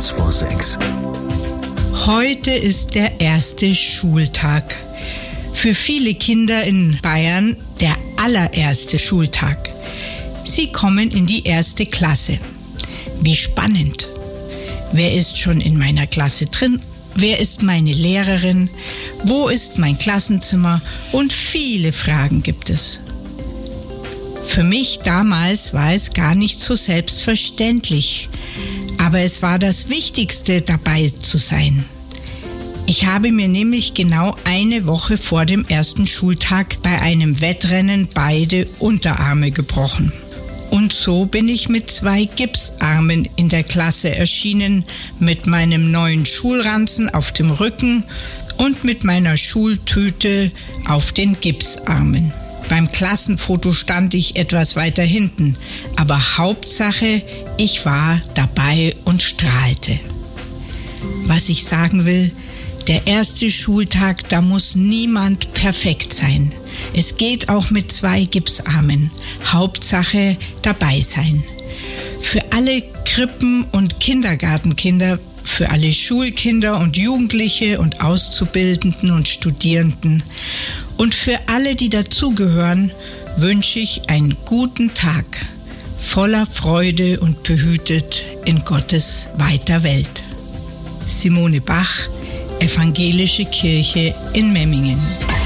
6:15. Heute ist der erste Schultag. Für viele Kinder in Bayern der allererste Schultag. Sie kommen in die erste Klasse. Wie spannend. Wer ist schon in meiner Klasse drin? Wer ist meine Lehrerin? Wo ist mein Klassenzimmer? Und viele Fragen gibt es. Für mich damals war es gar nicht so selbstverständlich. Aber es war das Wichtigste, dabei zu sein. Ich habe mir nämlich genau eine Woche vor dem ersten Schultag bei einem Wettrennen beide Unterarme gebrochen. Und so bin ich mit 2 Gipsarmen in der Klasse erschienen, mit meinem neuen Schulranzen auf dem Rücken und mit meiner Schultüte auf den Gipsarmen. Beim Klassenfoto stand ich etwas weiter hinten, aber Hauptsache, ich war dabei und strahlte. Was ich sagen will, der erste Schultag, da muss niemand perfekt sein. Es geht auch mit 2 Gipsarmen. Hauptsache dabei sein. Für alle Krippen- und Kindergartenkinder, für alle Schulkinder und Jugendliche und Auszubildenden und Studierenden und für alle, die dazugehören, wünsche ich einen guten Tag, voller Freude und behütet in Gottes weiter Welt. Simone Bach, Evangelische Kirche in Memmingen.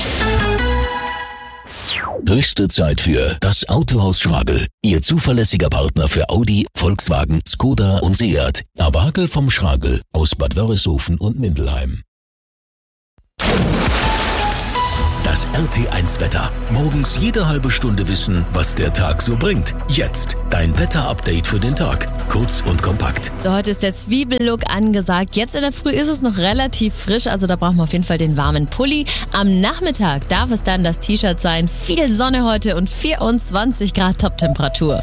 Höchste Zeit für das Autohaus Schragel. Ihr zuverlässiger Partner für Audi, Volkswagen, Skoda und Seat. Abagel vom Schragel aus Bad Wörishofen und Mindelheim. Das RT1-Wetter. Morgens jede halbe Stunde wissen, was der Tag so bringt. Jetzt dein Wetter-Update für den Tag. Kurz und kompakt. So, heute ist der Zwiebellook angesagt. Jetzt in der Früh ist es noch relativ frisch, also da brauchen wir auf jeden Fall den warmen Pulli. Am Nachmittag darf es dann das T-Shirt sein. Viel Sonne heute und 24 Grad Toptemperatur.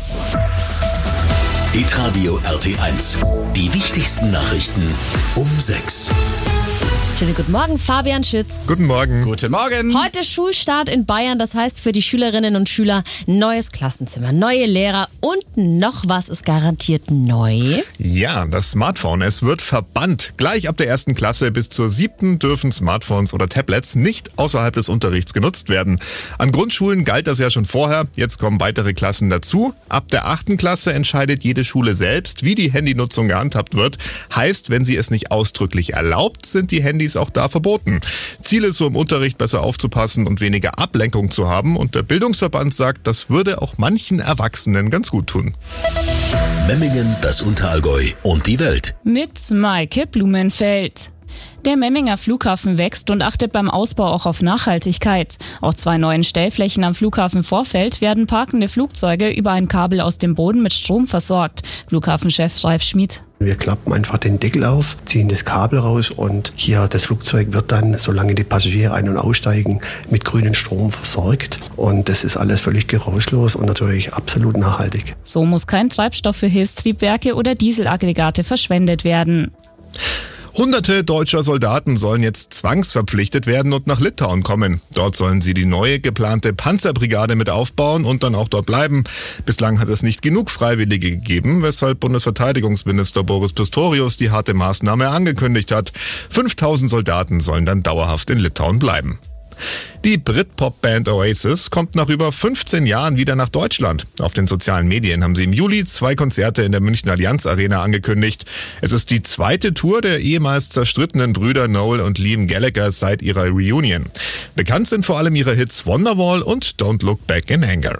Hitradio RT1. Die wichtigsten Nachrichten um 6. Schönen guten Morgen, Fabian Schütz. Guten Morgen. Guten Morgen. Heute Schulstart in Bayern, das heißt für die Schülerinnen und Schüler neues Klassenzimmer, neue Lehrer und noch was ist garantiert neu. Ja, das Smartphone, es wird verbannt. Gleich ab der 1. Klasse bis zur 7. dürfen Smartphones oder Tablets nicht außerhalb des Unterrichts genutzt werden. An Grundschulen galt das ja schon vorher, jetzt kommen weitere Klassen dazu. Ab der 8. Klasse entscheidet jede Schule selbst, wie die Handynutzung gehandhabt wird. Heißt, wenn sie es nicht ausdrücklich erlaubt, sind die Handys auch da verboten. Ziel ist so im Unterricht besser aufzupassen und weniger Ablenkung zu haben. Und der Bildungsverband sagt, das würde auch manchen Erwachsenen ganz gut tun. Memmingen, das Unterallgäu und die Welt. Mit Maike Blumenfeld. Der Memminger Flughafen wächst und achtet beim Ausbau auch auf Nachhaltigkeit. Auf 2 neuen Stellflächen am Flughafen Vorfeld werden parkende Flugzeuge über ein Kabel aus dem Boden mit Strom versorgt. Flughafenchef Ralf Schmid. Wir klappen einfach den Deckel auf, ziehen das Kabel raus und hier das Flugzeug wird dann, solange die Passagiere ein- und aussteigen, mit grünem Strom versorgt. Und das ist alles völlig geräuschlos und natürlich absolut nachhaltig. So muss kein Treibstoff für Hilfstriebwerke oder Dieselaggregate verschwendet werden. Hunderte deutscher Soldaten sollen jetzt zwangsverpflichtet werden und nach Litauen kommen. Dort sollen sie die neue geplante Panzerbrigade mit aufbauen und dann auch dort bleiben. Bislang hat es nicht genug Freiwillige gegeben, weshalb Bundesverteidigungsminister Boris Pistorius die harte Maßnahme angekündigt hat. 5000 Soldaten sollen dann dauerhaft in Litauen bleiben. Die Britpop-Band Oasis kommt nach über 15 Jahren wieder nach Deutschland. Auf den sozialen Medien haben sie im Juli 2 Konzerte in der Münchner Allianz Arena angekündigt. Es ist die 2. Tour der ehemals zerstrittenen Brüder Noel und Liam Gallagher seit ihrer Reunion. Bekannt sind vor allem ihre Hits Wonderwall und Don't Look Back in Anger.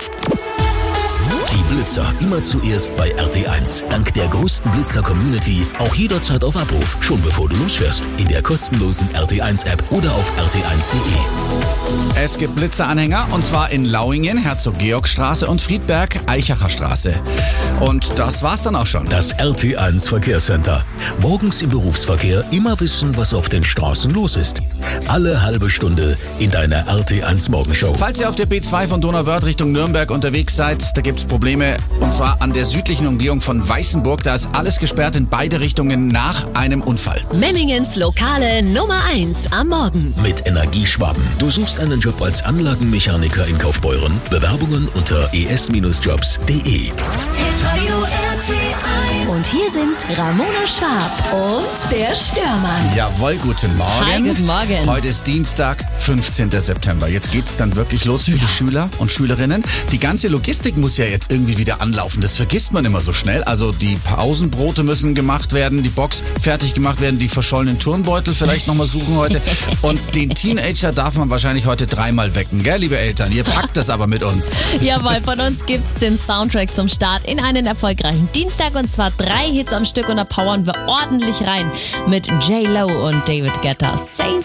Die Blitzer immer zuerst bei RT1. Dank der größten Blitzer-Community auch jederzeit auf Abruf, schon bevor du losfährst. In der kostenlosen RT1-App oder auf rt1.de. Es gibt Blitzeranhänger und zwar in Lauingen, Herzog-Georg-Straße und Friedberg, Eichacher Straße. Und das war's dann auch schon. Das RT1 Verkehrscenter. Morgens im Berufsverkehr immer wissen, was auf den Straßen los ist. Alle halbe Stunde in deiner RT1 Morgenshow. Falls ihr auf der B2 von Donauwörth Richtung Nürnberg unterwegs seid, da gibt's Probleme. Und zwar an der südlichen Umgehung von Weißenburg. Da ist alles gesperrt in beide Richtungen nach einem Unfall. Memmingens Lokale Nummer 1 am Morgen. Mit Energieschwaben. Du suchst einen Job als Anlagenmechaniker in Kaufbeuren? Bewerbungen unter es-jobs.de. Hitradio Und hier sind Ramona Schwab und der Störmann. Jawohl, guten Morgen. Hi, guten Morgen. Heute ist Dienstag, 15. September. Jetzt geht's dann wirklich los für die Schüler und Schülerinnen. Die ganze Logistik muss ja jetzt irgendwie wieder anlaufen. Das vergisst man immer so schnell. Also die Pausenbrote müssen gemacht werden, die Box fertig gemacht werden, die verschollenen Turnbeutel vielleicht nochmal suchen heute. Und den Teenager darf man wahrscheinlich heute 3-mal wecken, gell, liebe Eltern? Ihr packt das aber mit uns. Jawohl, von uns gibt's den Soundtrack zum Start in einen erfolgreichen Dienstag, und zwar 3 Hits am Stück, und da powern wir ordentlich rein mit J-Lo und David Guetta. Safe